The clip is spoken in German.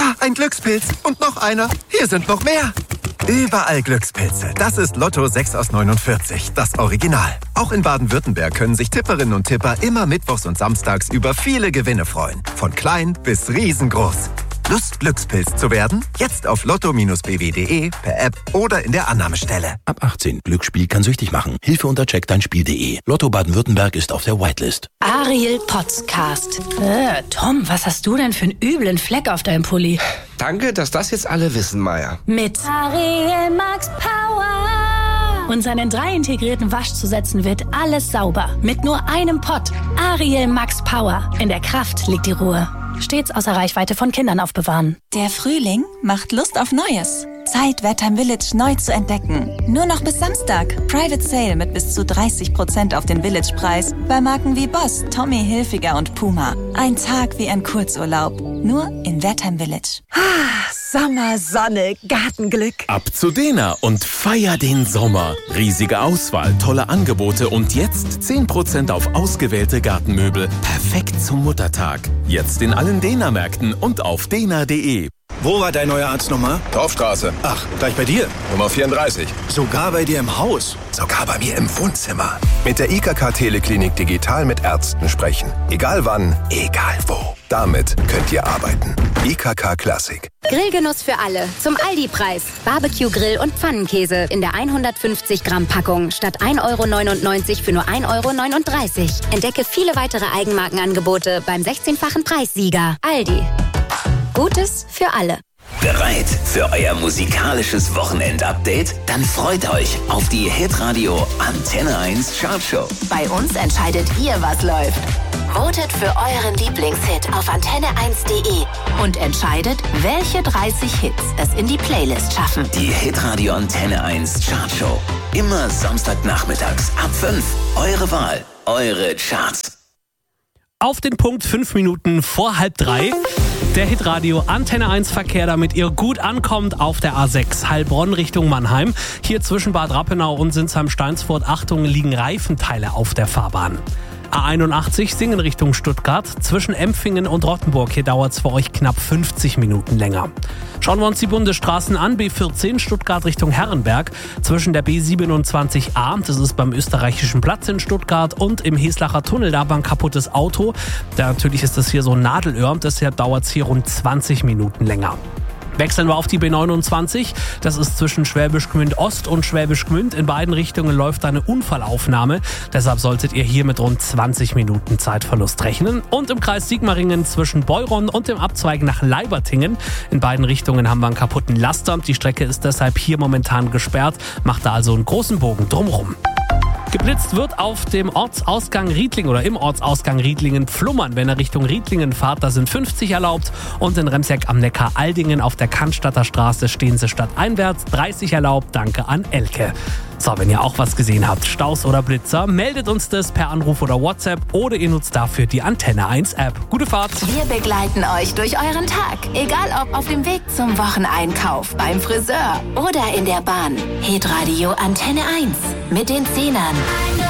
ein Glückspilz. Und noch einer. Hier sind noch mehr. Überall Glückspilze. Das ist Lotto 6 aus 49, das Original. Auch in Baden-Württemberg können sich Tipperinnen und Tipper immer mittwochs und samstags über viele Gewinne freuen. Von klein bis riesengroß. Lust, Glückspilz zu werden? Jetzt auf lotto-bw.de, per App oder in der Annahmestelle. Ab 18. Glücksspiel kann süchtig machen. Hilfe unter checkdeinspiel.de. Lotto Baden-Württemberg ist auf der Whitelist. Ariel Podcast. Tom, was hast du denn für einen üblen Fleck auf deinem Pulli? Danke, dass das jetzt alle wissen, Maya. Mit Ariel Max Power. Und seinen 3 integrierten Waschzusätzen wird alles sauber. Mit nur einem Pott. Ariel Max Power. In der Kraft liegt die Ruhe. Stets außer Reichweite von Kindern aufbewahren. Der Frühling macht Lust auf Neues. Zeit, Wertheim Village neu zu entdecken. Nur noch bis Samstag. Private Sale mit bis zu 30% auf den Village-Preis. Bei Marken wie Boss, Tommy Hilfiger und Puma. Ein Tag wie ein Kurzurlaub. Nur in Wertheim Village. Sommer, Sonne, Gartenglück. Ab zu Dena und feier den Sommer. Riesige Auswahl, tolle Angebote und jetzt 10% auf ausgewählte Gartenmöbel. Perfekt zum Muttertag. Jetzt in allen Dena-Märkten und auf dena.de. Wo war dein neuer Arzt nochmal? Dorfstraße. Ach, gleich bei dir? Nummer 34. Sogar bei dir im Haus? Sogar bei mir im Wohnzimmer. Mit der IKK Teleklinik digital mit Ärzten sprechen. Egal wann, egal wo. Damit könnt ihr arbeiten. IKK Klassik. Grillgenuss für alle. Zum Aldi-Preis. Barbecue-Grill und Pfannenkäse in der 150 Gramm Packung statt 1,99 € für nur 1,39 €. Entdecke viele weitere Eigenmarkenangebote beim 16-fachen Preissieger. Aldi. Gutes für alle. Bereit für euer musikalisches Wochenend-Update? Dann freut euch auf die Hitradio Antenne 1 Chartshow. Bei uns entscheidet ihr, was läuft. Votet für euren Lieblingshit auf antenne1.de und entscheidet, welche 30 Hits es in die Playlist schaffen. Die Hitradio Antenne 1 Chartshow. Immer Samstagnachmittags ab 5. Eure Wahl, eure Charts. Auf den Punkt 5 Minuten vor 2:30. Der Hitradio Antenne 1 Verkehr, damit ihr gut ankommt auf der A6 Heilbronn Richtung Mannheim. Hier zwischen Bad Rappenau und Sinsheim-Steinsfurt, Achtung, liegen Reifenteile auf der Fahrbahn. A81 Singen Richtung Stuttgart. Zwischen Empfingen und Rottenburg. Hier dauert es für euch knapp 50 Minuten länger. Schauen wir uns die Bundesstraßen an. B14 Stuttgart Richtung Herrenberg. Zwischen der B27a, das ist beim österreichischen Platz in Stuttgart, und im Heslacher Tunnel, da war ein kaputtes Auto. Natürlich ist das hier so ein Nadelöhr, deshalb dauert es hier rund 20 Minuten länger. Wechseln wir auf die B29. Das ist zwischen Schwäbisch Gmünd Ost und Schwäbisch Gmünd. In beiden Richtungen läuft eine Unfallaufnahme. Deshalb solltet ihr hier mit rund 20 Minuten Zeitverlust rechnen. Und im Kreis Sigmaringen zwischen Beuron und dem Abzweig nach Leibertingen. In beiden Richtungen haben wir einen kaputten Laster. Die Strecke ist deshalb hier momentan gesperrt. Macht da also einen großen Bogen drumherum. Geblitzt wird auf dem Ortsausgang Riedlingen oder im Ortsausgang Riedlingen Pflummern. Wenn ihr Richtung Riedlingen fahrt, da sind 50 erlaubt. Und in Remseck am Neckar Aldingen auf der Cannstatter Straße stehen sie stadteinwärts 30 erlaubt. Danke an Elke. So, wenn ihr auch was gesehen habt, Staus oder Blitzer, meldet uns das per Anruf oder WhatsApp oder ihr nutzt dafür die Antenne 1 App. Gute Fahrt! Wir begleiten euch durch euren Tag, egal ob auf dem Weg zum Wocheneinkauf, beim Friseur oder in der Bahn. Hitradio Antenne 1 mit den Zehnern.